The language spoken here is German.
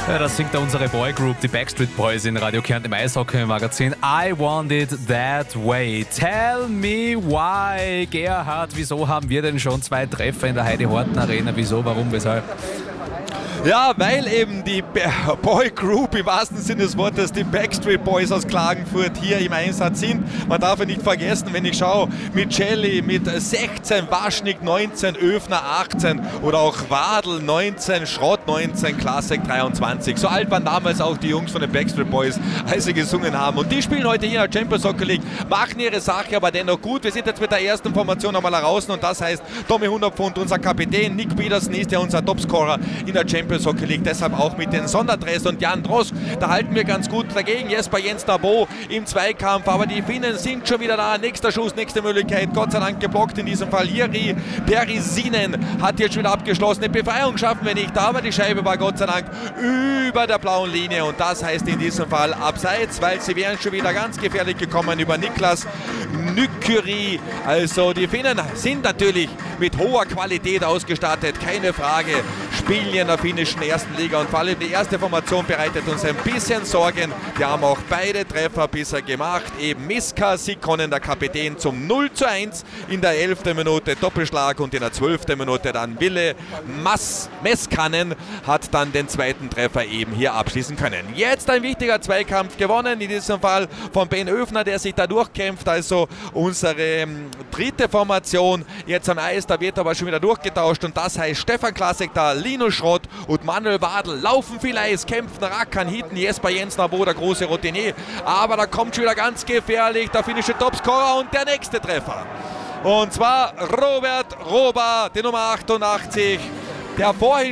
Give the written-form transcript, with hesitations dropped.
Ja, das singt da unsere Boygroup, die Backstreet Boys in Radio Kärnten im Eishockey-Magazin. I want it that way. Tell me why. Gerhard, wieso haben wir denn schon 2 Treffer in der Heidi-Horten-Arena? Wieso, warum, weshalb? Ja, weil eben die Boygroup im wahrsten Sinne des Wortes, die Backstreet Boys aus Klagenfurt hier im Einsatz sind. Man darf ja nicht vergessen, wenn ich schaue, mit Celli mit 16, Waschnik 19, Öfner 18 oder auch Wadl 19, Schrott 19, Klasek 23. So alt waren damals auch die Jungs von den Backstreet Boys, als sie gesungen haben. Und die spielen heute hier in der Champions Hockey League, machen ihre Sache aber dennoch gut. Wir sind jetzt mit der ersten Formation einmal heraus und das heißt, Tommy 100 Pfund, unser Kapitän, Nick Peterson ist ja unser Topscorer in der Champions Hockey League, deshalb auch mit den Sonderdress und Jan Drosk, da halten wir ganz gut dagegen. Jesper Jens Nabo im Zweikampf, aber die Finnen sind schon wieder da. Nächster Schuss, nächste Möglichkeit, Gott sei Dank geblockt in diesem Fall. Jiri Perisinen hat jetzt schon wieder abgeschlossen. Eine Befreiung schaffen wir nicht, aber die Scheibe war Gott sei Dank über der blauen Linie und das heißt in diesem Fall abseits, weil sie wären schon wieder ganz gefährlich gekommen über Niklas Nykyri. Also die Finnen sind natürlich mit hoher Qualität ausgestattet, keine Frage, spielen in der finnischen ersten Liga und vor allem die erste Formation bereitet uns ein bisschen Sorgen. Wir haben auch beide Treffer bisher gemacht, eben Miska Sikkonen, der Kapitän, zum 0:1 in der 11. Minute Doppelschlag und in der 12. Minute dann Ville Meskanen hat dann den zweiten Treffer eben hier abschließen können. Jetzt ein wichtiger Zweikampf gewonnen, in diesem Fall von Ben Öfner, der sich da durchkämpft, also unsere dritte Formation jetzt am Eis, da wird aber schon wieder durchgetauscht und das heißt Stefan Klasek da, Linus Schrott und Manuel Wadl laufen viel Eis, kämpfen, rackern, hitten, Jesper Jens Nabo, der große Routinier, aber da kommt schon wieder ganz gefährlich der finnische Topscorer und der nächste Treffer. Und zwar Robert Roba, die Nummer 88, der vorhin